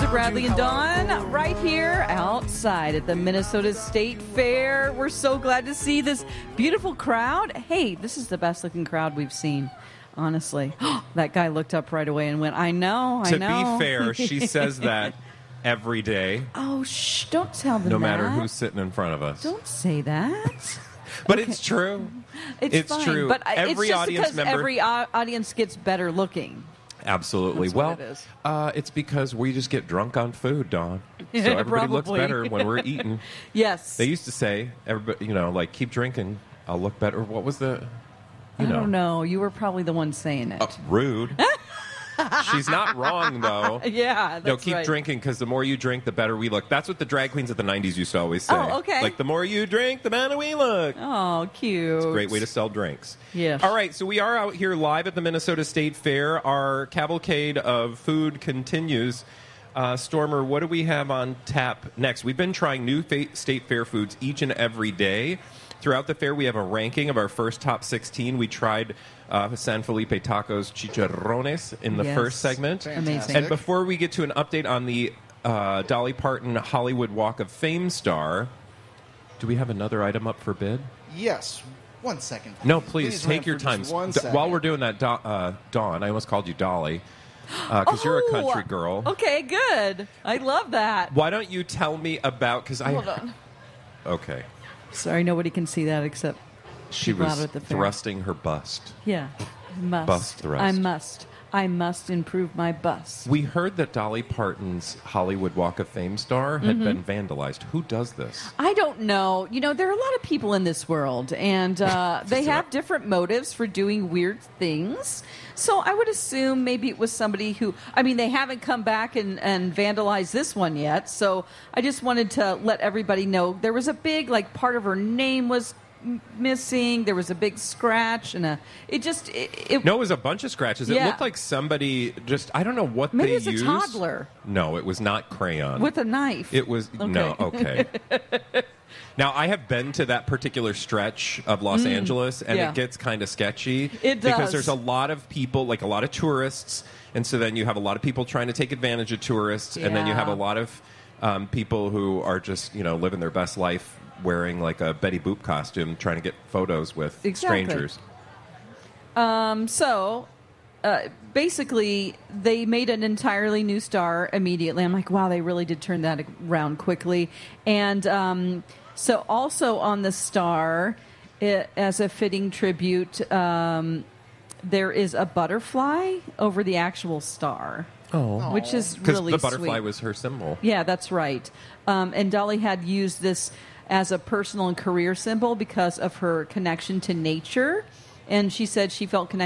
to Bradley and Dawn right here outside at the Minnesota State Fair. We're so glad to see this beautiful crowd. Hey, this is the best looking crowd we've seen, honestly. That guy looked up right away and went, I know. To be fair, she says that every day. Oh, don't tell them no that. matter who's sitting in front of us. Don't say that. But okay. It's true. It's fine. True. But every it's just audience because member, every audience gets better looking. Absolutely. That's what it is. It's because we just get drunk on food, Dawn. So Yeah, everybody looks probably. better when we're eating. Yes. They used to say, everybody, like, keep drinking, I'll look better. What was the, I don't know. You were probably the one saying it. Rude. She's not wrong, though. Yeah, that's No, keep right. drinking, because the more you drink, the better we look. That's what the drag queens of the 90s used to always say. Oh, okay. Like, the more you drink, the better we look. Oh, cute. It's a great way to sell drinks. Yes. All right, so we are out here live at the Minnesota State Fair. Our cavalcade of food continues. Stormer, what do we have on tap next? We've been trying new State Fair foods each and every day. Throughout the fair, we have a ranking of our first top 16. We tried San Felipe Tacos Chicharrones in the first segment. Amazing. And before we get to an update on the Dolly Parton Hollywood Walk of Fame star, do we have another item up for bid? Yes. 1 second. No, please take your time. While we're doing that, Dawn, I almost called you Dolly because you're a country girl. Okay, good. I love that. Why don't you tell me about... Hold on. Okay. Sorry, nobody can see that except she people was out at the fair. thrusting her bust. Yeah. Must. Bust thrust. I must improve my bust. We heard that Dolly Parton's Hollywood Walk of Fame star had been vandalized. Who does this? I don't know. There are a lot of people in this world, and they have different motives for doing weird things. So I would assume maybe it was somebody who... I mean, they haven't come back and vandalized this one yet, so I just wanted to let everybody know there was a big, part of her name was missing. There was a big scratch, and No, it was a bunch of scratches. Yeah. It looked like somebody just... I don't know what maybe they it's used. a toddler. No, it was not crayon. With a knife. It was... Okay. No, okay. Now, I have been to that particular stretch of Los Angeles, and it gets kind of sketchy. It does. Because there's a lot of people, a lot of tourists, and so then you have a lot of people trying to take advantage of tourists, and then you have a lot of people who are just, living their best life wearing, a Betty Boop costume, trying to get photos with strangers. Basically, they made an entirely new star immediately. I'm like, wow, they really did turn that around quickly. And so also on the star, as a fitting tribute, there is a butterfly over the actual star. Oh. Which is because really the butterfly sweet. was her symbol. Yeah, that's right. And Dolly had used this as a personal and career symbol because of her connection to nature. And she said she felt connected